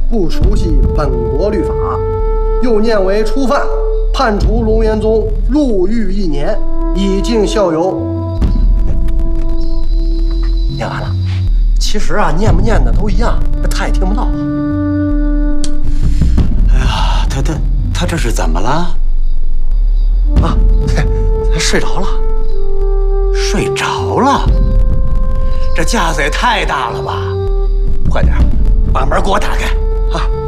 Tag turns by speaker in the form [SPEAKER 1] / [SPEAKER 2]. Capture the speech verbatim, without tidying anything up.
[SPEAKER 1] 不熟悉本国律法，又念为初犯，判处龙元宗入狱一年，以儆效尤。念完了。其实啊，念不念的都一样，他也听不到。
[SPEAKER 2] 哎呀，他他他这是怎么了？
[SPEAKER 1] 啊，他睡着了。
[SPEAKER 2] 睡着了？这架子也太大了吧！快点，把门给我打开！
[SPEAKER 1] 啊，